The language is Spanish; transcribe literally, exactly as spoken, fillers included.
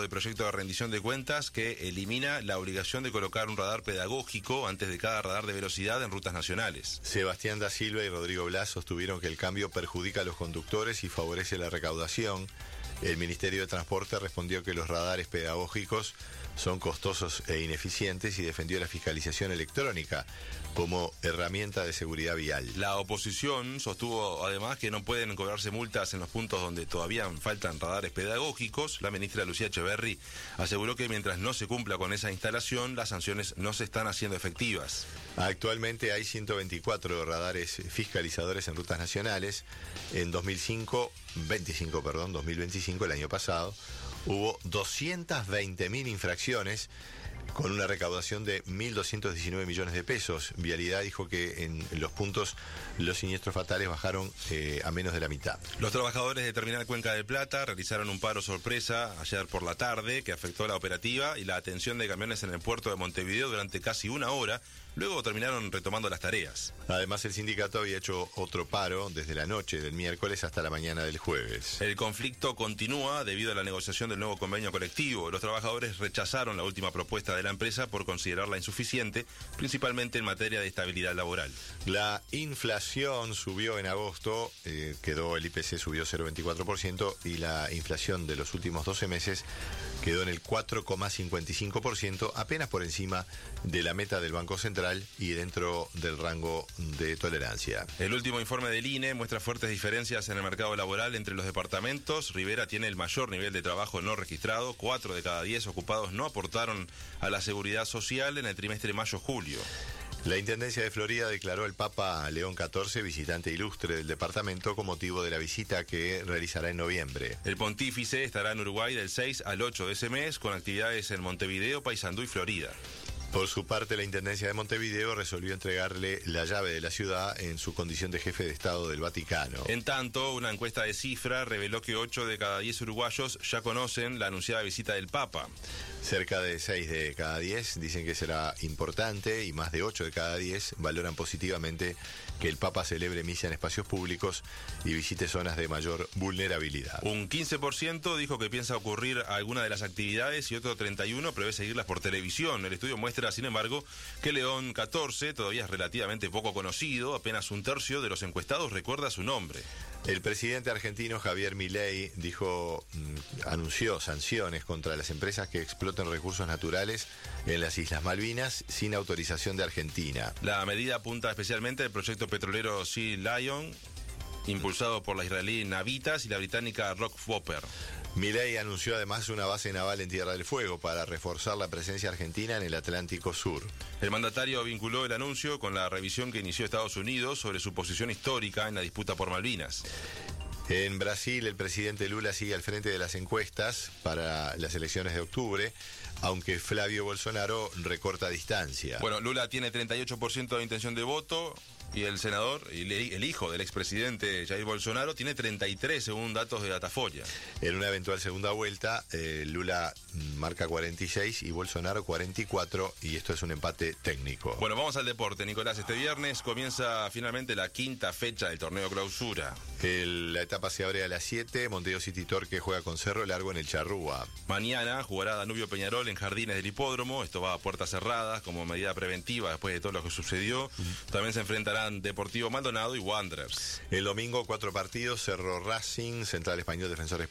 el proyecto de rendición de cuentas que elimina la obligación de colocar un radar pedagógico antes de cada radar de velocidad en rutas nacionales. Sebastián da Silva y Rodrigo Blas sostuvieron que el cambio perjudica a los conductores y favorece la recaudación. El Ministerio de Transporte respondió que los radares pedagógicos son costosos e ineficientes y defendió la fiscalización electrónica como herramienta de seguridad vial. La oposición sostuvo además que no pueden cobrarse multas en los puntos donde todavía faltan radares pedagógicos. La ministra Lucía Echeverri aseguró que mientras no se cumpla con esa instalación, las sanciones no se están haciendo efectivas. Actualmente hay ciento veinticuatro radares fiscalizadores en rutas nacionales. En dos mil cinco, veinticinco, perdón, dos mil veinticinco, el año pasado, hubo doscientas veinte mil infracciones con una recaudación de mil doscientos diecinueve millones de pesos. Vialidad dijo que en los puntos los siniestros fatales bajaron eh, a menos de la mitad. Los trabajadores de Terminal Cuenca del Plata realizaron un paro sorpresa ayer por la tarde que afectó la operativa y la atención de camiones en el puerto de Montevideo durante casi una hora. Luego terminaron retomando las tareas. Además, el sindicato había hecho otro paro desde la noche del miércoles hasta la mañana del jueves. El conflicto continúa debido a la negociación del nuevo convenio colectivo. Los trabajadores rechazaron la última propuesta de la empresa por considerarla insuficiente, principalmente en materia de estabilidad laboral. La inflación subió en agosto, eh, quedó el I P C subió cero coma veinticuatro por ciento y la inflación de los últimos doce meses quedó en el cuatro coma cincuenta y cinco por ciento, apenas por encima de la meta del Banco Central y dentro del rango de tolerancia. El último informe del I N E muestra fuertes diferencias en el mercado laboral entre los departamentos. Rivera tiene el mayor nivel de trabajo no registrado. Cuatro de cada diez ocupados no aportaron a la seguridad social en el trimestre mayo-julio. La Intendencia de Florida declaró al Papa León catorce visitante ilustre del departamento con motivo de la visita que realizará en noviembre. El pontífice estará en Uruguay del seis al ocho de ese mes con actividades en Montevideo, Paysandú y Florida. Por su parte, la Intendencia de Montevideo resolvió entregarle la llave de la ciudad en su condición de jefe de Estado del Vaticano. En tanto, una encuesta de Cifra reveló que ocho de cada diez uruguayos ya conocen la anunciada visita del Papa. Cerca de seis de cada diez dicen que será importante y más de ocho de cada diez valoran positivamente que el Papa celebre misa en espacios públicos y visite zonas de mayor vulnerabilidad. Un quince por ciento dijo que piensa ocurrir alguna de las actividades y otro treinta y uno por ciento prevé seguirlas por televisión. El estudio muestra, sin embargo, que León catorce todavía es relativamente poco conocido. Apenas un tercio de los encuestados recuerda su nombre. El presidente argentino Javier Milei dijo, anunció sanciones contra las empresas que explotan recursos naturales en las Islas Malvinas sin autorización de Argentina. La medida apunta especialmente al proyecto petrolero Sea Lion, impulsado por la israelí Navitas y la británica Rockefeller. Milei anunció además una base naval en Tierra del Fuego para reforzar la presencia argentina en el Atlántico Sur. El mandatario vinculó el anuncio con la revisión que inició Estados Unidos sobre su posición histórica en la disputa por Malvinas. En Brasil, el presidente Lula sigue al frente de las encuestas para las elecciones de octubre, aunque Flavio Bolsonaro recorta distancia. Bueno, Lula tiene treinta y ocho por ciento de intención de voto y el senador, el hijo del expresidente Jair Bolsonaro, tiene treinta y tres según datos de Datafolla. En una eventual segunda vuelta, eh, Lula marca cuarenta y seis y Bolsonaro cuarenta y cuatro, y esto es un empate técnico. Bueno, vamos al deporte, Nicolás. Este viernes comienza finalmente la quinta fecha del torneo Clausura. El, la etapa se abre a las siete, Montevideo City Torque juega con Cerro Largo en el Charrúa. Mañana jugará Danubio Peñarol en Jardines del Hipódromo. Esto va a puertas cerradas como medida preventiva después de todo lo que sucedió. También se enfrentarán Deportivo Maldonado y Wanderers. El domingo, cuatro partidos: Cerro Racing, Central Español, Defensor